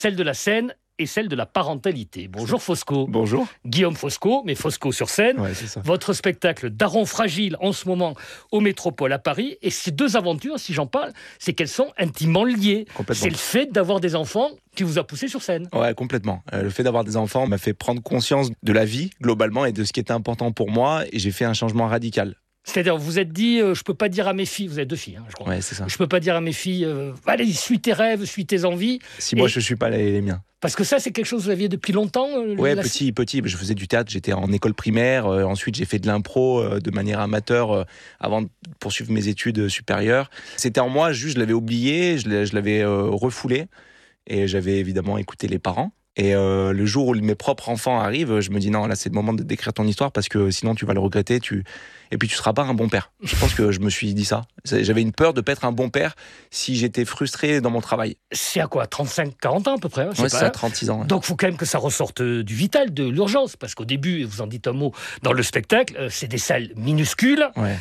celle de la scène et celle de la parentalité. Bonjour Fosco. Bonjour. Guillaume Fosco, mais Fosco sur scène. Ouais, c'est ça. Votre spectacle Daron fragile en ce moment au Métropole à Paris. Et ces deux aventures, si j'en parle, c'est qu'elles sont intimement liées. Complètement. C'est le fait d'avoir des enfants qui vous a poussé sur scène. Ouais, complètement. Le fait d'avoir des enfants m'a fait prendre conscience de la vie, globalement, et de ce qui était important pour moi. Et j'ai fait un changement radical. C'est-à-dire, vous vous êtes dit, je peux pas dire à mes filles, vous avez 2 filles, je crois. Ouais, c'est ça. Je peux pas dire à mes filles, allez, suis tes rêves, suis tes envies. Si moi, je suis pas les miens. Parce que ça, c'est quelque chose que vous aviez depuis longtemps. Ouais, petit. Je faisais du théâtre, j'étais en école primaire. Ensuite, j'ai fait de l'impro de manière amateur avant de poursuivre mes études supérieures. C'était en moi, juste, je l'avais oublié, je l'avais refoulé. Et j'avais évidemment écouté les parents. Et le jour où mes propres enfants arrivent, je me dis non, là c'est le moment de d'écrire ton histoire parce que sinon tu vas le regretter, et puis tu seras pas un bon père. Je pense que je me suis dit ça. J'avais une peur de pas être un bon père si j'étais frustré dans mon travail. C'est à quoi, 35-40 ans à peu près, Ouais, c'est ça, 36 ans. Ouais. Donc il faut quand même que ça ressorte du vital, de l'urgence, parce qu'au début, et vous en dites un mot dans le spectacle, c'est des salles minuscules. Ouais.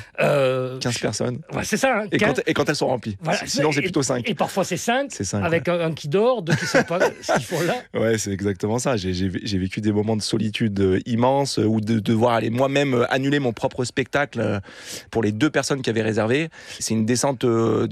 15 personnes. Ouais, c'est ça. Hein, et quand elles sont remplies. Voilà. Sinon c'est plutôt 5. Et parfois c'est 5, avec ouais. un qui dort, 2 qui ne savent pas ce qu'ils font là. Ouais, c'est exactement ça. J'ai vécu des moments de solitude immenses ou de devoir aller moi-même annuler mon propre spectacle pour les 2 personnes qui avaient réservé. C'est une descente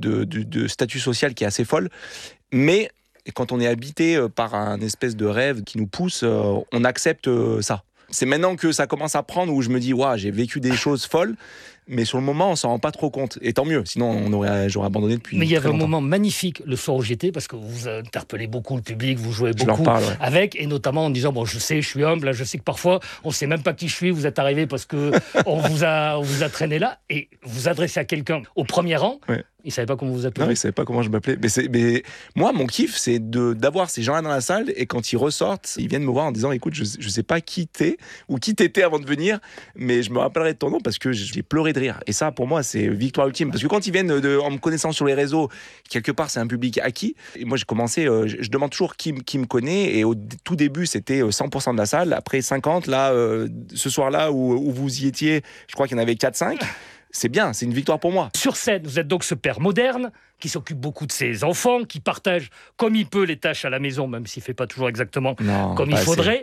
de statut social qui est assez folle. Mais quand on est habité par un espèce de rêve qui nous pousse, on accepte ça. C'est maintenant que ça commence à prendre où je me dis, j'ai vécu des choses folles. Mais sur le moment, on s'en rend pas trop compte. Et tant mieux, sinon j'aurais abandonné depuis. Mais il y avait longtemps. un moment magnifique le soir où j'étais, parce que vous interpellez beaucoup le public, vous jouez beaucoup je leur parle, ouais. avec, et notamment en disant, je sais, je suis humble, là, je sais que parfois, on sait même pas qui je suis, vous êtes arrivé parce que on vous a traîné là, et vous adressez à quelqu'un au premier rang. Ouais. Il ne savait pas comment vous appelez. Non, il ne savait pas comment je m'appelais. Mais moi, mon kiff, c'est d'avoir ces gens-là dans la salle et quand ils ressortent, ils viennent me voir en disant, écoute, je ne sais pas qui t'es ou qui t'étais avant de venir, mais je me rappellerai de ton nom parce que j'ai pleuré de rire. Et ça, pour moi, c'est victoire ultime. Parce que quand ils viennent en me connaissant sur les réseaux, quelque part, c'est un public acquis. Et moi, j'ai commencé, je demande toujours qui me connaît. Et au tout début, c'était 100% de la salle. Après 50, là, ce soir-là où vous y étiez, je crois qu'il y en avait 4-5. C'est bien, c'est une victoire pour moi. Sur scène, vous êtes donc ce père moderne qui s'occupe beaucoup de ses enfants, qui partage comme il peut les tâches à la maison, même s'il ne fait pas toujours exactement comme il faudrait.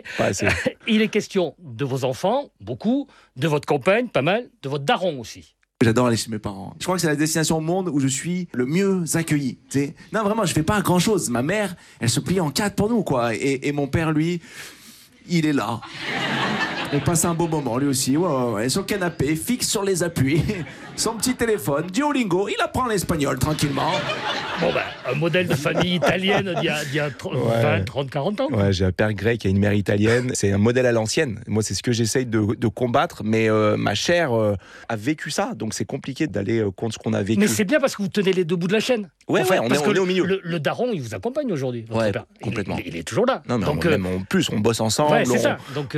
Il est question de vos enfants, beaucoup, de votre compagne, pas mal, de votre daron aussi. J'adore aller chez mes parents. Je crois que c'est la destination au monde où je suis le mieux accueilli. T'sais. Non, vraiment, je fais pas grand-chose. Ma mère, elle se plie en 4 pour nous, quoi. Et mon père, lui, il est là. On passe un beau moment, lui aussi. Ouais. Sur le canapé, fixe sur les appuis. Son petit téléphone, Duolingo, il apprend l'espagnol tranquillement. Un modèle de famille italienne d'il y a 20, 30, 40 ans. Ouais, j'ai un père grec et une mère italienne. C'est un modèle à l'ancienne. Moi, c'est ce que j'essaye de combattre, mais ma chair a vécu ça, donc c'est compliqué d'aller contre ce qu'on a vécu. Mais c'est bien parce que vous tenez les 2 bouts de la chaîne. Ouais, on est au milieu. Le daron, il vous accompagne aujourd'hui. Ouais, complètement. Il est toujours là. Non, mais donc, même en plus, on bosse ensemble. Ouais, c'est ça. Donc,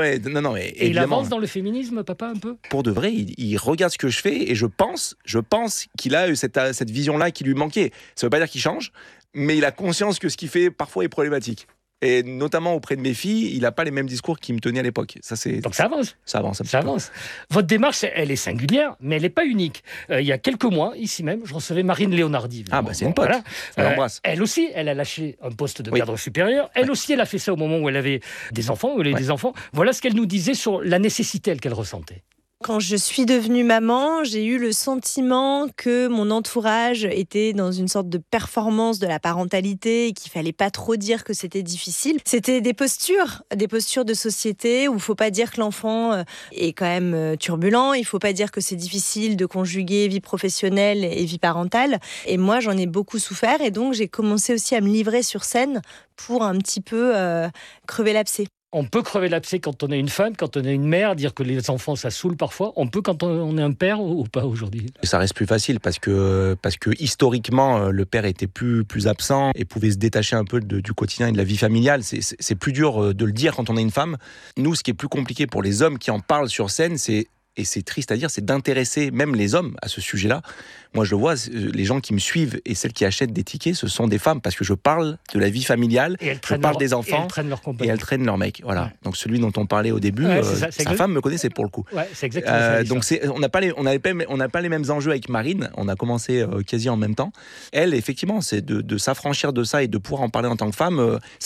et il avance dans le féminisme, papa, un peu. Pour de vrai, il regarde ce que je fais et je pense qu'il a eu cette vision-là qui lui manquait. Ça veut pas dire qu'il change, mais il a conscience que ce qu'il fait parfois est problématique. Et notamment auprès de mes filles, il n'a pas les mêmes discours qui me tenaient à l'époque. Donc ça avance. Ça avance. Votre démarche, elle est singulière, mais elle n'est pas unique. Il y a quelques mois, ici même, je recevais Marine Leonardi. C'est une pote. Voilà. Je l'embrasse. Elle aussi, elle a lâché un poste de cadre supérieur. Elle aussi, elle a fait ça au moment où elle avait des enfants, des enfants. Voilà ce qu'elle nous disait sur la nécessité qu'elle ressentait. Quand je suis devenue maman, j'ai eu le sentiment que mon entourage était dans une sorte de performance de la parentalité et qu'il fallait pas trop dire que c'était difficile. C'était des postures de société où il faut pas dire que l'enfant est quand même turbulent, il faut pas dire que c'est difficile de conjuguer vie professionnelle et vie parentale. Et moi, j'en ai beaucoup souffert et donc j'ai commencé aussi à me livrer sur scène pour un petit peu crever l'abcès. On peut crever l'abcès quand on est une femme, quand on est une mère, dire que les enfants ça saoule parfois. On peut quand on est un père ou pas aujourd'hui. Ça reste plus facile parce que historiquement le père était plus absent et pouvait se détacher un peu du quotidien et de la vie familiale. C'est plus dur de le dire quand on est une femme. Nous, ce qui est plus compliqué pour les hommes qui en parlent sur scène, et c'est triste à dire, c'est d'intéresser même les hommes à ce sujet-là. Moi, je le vois, les gens qui me suivent et celles qui achètent des tickets, ce sont des femmes, parce que je parle de la vie familiale, je parle des enfants, et elles traînent leur mec. Voilà. Ouais. Donc celui dont on parlait au début, sa femme me connaissait pour le coup. Ouais, c'est exactement ça. Donc on n'a pas les mêmes enjeux avec Marine, on a commencé quasi en même temps. Elle, effectivement, c'est de s'affranchir de ça et de pouvoir en parler en tant que femme,